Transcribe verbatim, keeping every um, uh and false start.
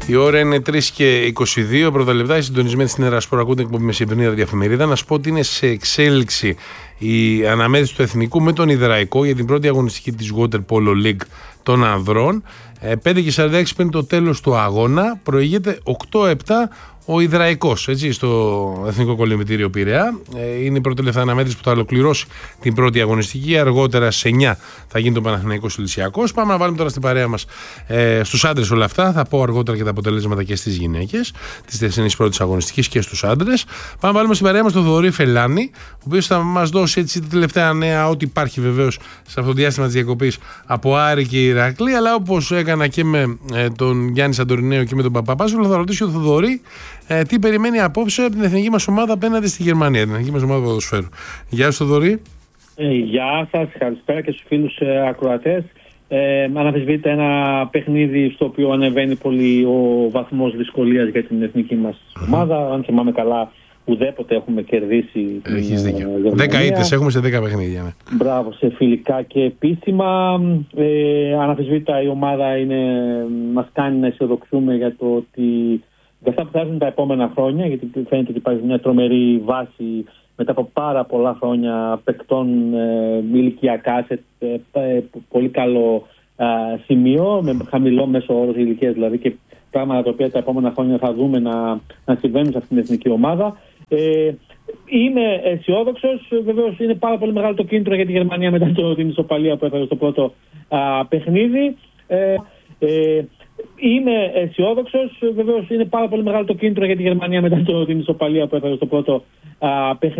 Η ώρα είναι τρεις και είκοσι δύο πρώτα λεπτά. Οι συντονισμένοι στην Ερασπορ ακούτε εκπομπή μεσημβρινή ραδιοεφημερίδα. Να σου πω ότι είναι σε εξέλιξη η αναμέτρηση του Εθνικού με τον Ιδραϊκό για την πρώτη αγωνιστική της Water Polo League των ανδρών. πέντε και σαράντα έξι πριν το τέλος του αγώνα. Προηγείται οκτώ επτά ο Ιδραϊκός, έτσι, στο Εθνικό Κολυμβητήριο Πειραιά. Είναι η πρώτη τελευταία αναμέτρηση που θα ολοκληρώσει την πρώτη αγωνιστική. Αργότερα σε εννιά θα γίνει το Παναθηναϊκός Ηλυσιακός. Πάμε να βάλουμε τώρα στην παρέα μας ε, στους άντρες όλα αυτά. Θα πω αργότερα και τα αποτελέσματα και στις γυναίκες της θεσινής πρώτης αγωνιστικής και στους άντρες. Πάμε να βάλουμε στην παρέα μας τον Θοδωρή Φελάνη, ο οποίος θα μας δώσει έτσι τη τελευταία νέα, ό,τι υπάρχει βεβαίως σε αυτό το διάστημα της διακοπής από Άρη και Ηρακλή. Αλλά όπως έκανα και με ε, τον Γιάννη Σαντορινέο και με τον Παπαπάσουλο, θα ρωτήσω τον Θοδωρή Ε, τι περιμένει απόψε από την εθνική μας ομάδα απέναντι στη Γερμανία, την εθνική μας ομάδα ποδοσφαίρου. Γεια σου, Θοδωρή. Ε, γεια σας, καλησπέρα και στους φίλους ε, ακροατές. Ε, αναμφισβήτητα ένα παιχνίδι στο οποίο ανεβαίνει πολύ ο βαθμός δυσκολίας για την εθνική μας mm-hmm. ομάδα. Αν θυμάμαι καλά, ουδέποτε έχουμε κερδίσει. Έχεις δίκιο. Δέκα ήττες έχουμε σε δέκα παιχνίδια. Ναι. Μπράβο, σε φιλικά και επίσημα. Ε, αναμφισβήτητα η ομάδα είναι, μας κάνει να αισιοδοξούμε για το ότι για αυτά που θα έρθουν τα επόμενα χρόνια, γιατί φαίνεται ότι υπάρχει μια τρομερή βάση μετά από πάρα πολλά χρόνια παικτών ε, ηλικιακά σε ε, ε, πολύ καλό ε, σημείο, με χαμηλό μέσο όρο ηλικίας δηλαδή, και πράγματα τα οποία τα επόμενα χρόνια θα δούμε να, να συμβαίνουν σε αυτήν την εθνική ομάδα. Ε, είμαι αισιόδοξος. Βεβαίως είναι πάρα πολύ μεγάλο το κίνητρο για τη Γερμανία μετά το, την ισοπαλία που έφερε στο πρώτο α, παιχνίδι. Ε, ε, Είμαι αισιόδοξος. Βεβαίως είναι πάρα πολύ μεγάλο το κίνητρο για τη Γερμανία μετά το, την ισοπαλία που έφερε στο πρώτο α, παιχνίδι.